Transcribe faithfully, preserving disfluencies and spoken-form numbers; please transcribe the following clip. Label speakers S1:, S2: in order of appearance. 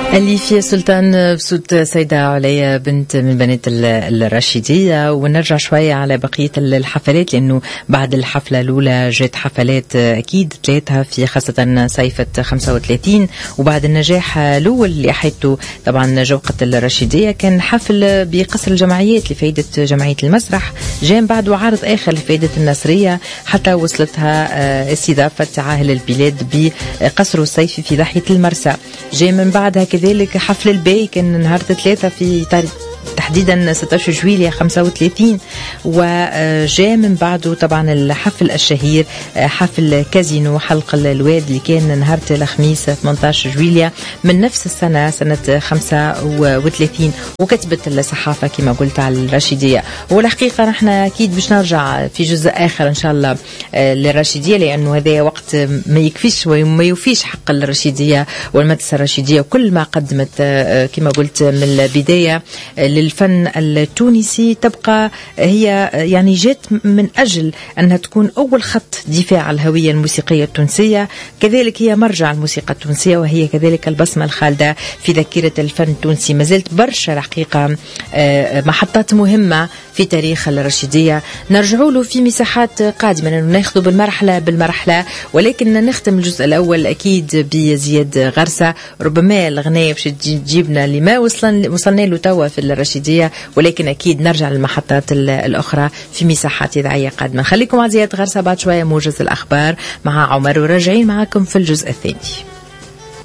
S1: اللي في سلطان بصوت سيدة عليا بنت من بنات الرشيدية. ونرجع شوية على بقية الحفلات، لأنه بعد الحفلة الأولى جات حفلات أكيد ثلاثة في خاصة صيفة خمسة وثلاثين. وبعد النجاح الأول اللي أحيته طبعا جوقة الرشيدية كان حفل بقصر الجمعيات لفائدة جمعية المسرح، جاء بعده عرض آخر لفائدة الناصرية حتى وصلتها استضافة عاهل البلاد بقصر الصيفي في ضاحية المرسى. جاء من بعدها كذلك حفل الباي كان نهار ثلاثة في تاريخ تحديدا ستة عشر جويلية خمسة وثلاثين. وجاء من بعده طبعا الحفل الشهير حفل كازينو حلق الواد اللي كان نهار الخميس ثمانية عشر جويلية من نفس السنة سنة خمسة وثلاثين. وكتبت الصحافة كما قلت على الرشيدية. والحقيقة نحن أكيد باش نرجع في جزء آخر إن شاء الله للرشيدية، لأنه هذا وقت ما يكفيش وما يوفيش حق الرشيدية والمدرسة الرشيدية وكل ما قدمت كما قلت من البداية للفن التونسي. تبقى هي يعني جات من أجل أنها تكون أول خط دفاع الهوية الموسيقية التونسية، كذلك هي مرجع الموسيقى التونسية، وهي كذلك البصمة الخالدة في ذاكرة الفن التونسي. ما زلت برشا حقيقة محطات مهمة في تاريخ الرشيدية نرجعوا له في مساحات قادمة، لأنه ناخذ بالمرحلة بالمرحلة. ولكن نختم الجزء الأول أكيد بزياد غرسة، ربما الغناية باش تجيبنا لما وصلنا وصلنا له توا في الرشيدية، ولكن أكيد نرجع للمحطات الأخرى في مساحات إذاعية قادمة. خليكم مع زياد غرسة بعد شوية موجز الأخبار مع عمر، وراجعين معكم في الجزء الثاني.